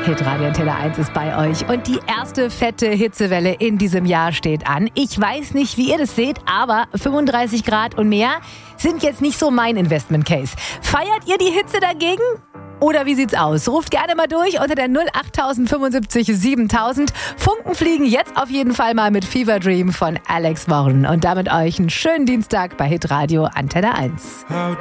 Hitradio Antenne 1 ist bei euch und die erste fette Hitzewelle in diesem Jahr steht an. Ich weiß nicht, wie ihr das seht, aber 35 Grad und mehr sind jetzt nicht so mein Investment Case. Feiert ihr die Hitze dagegen? Oder wie sieht's aus? Ruft gerne mal durch unter der 08075 7000. Funken fliegen jetzt auf jeden Fall mal mit Fever Dream von Alex Warren. Und damit euch einen schönen Dienstag bei Hitradio Antenne 1.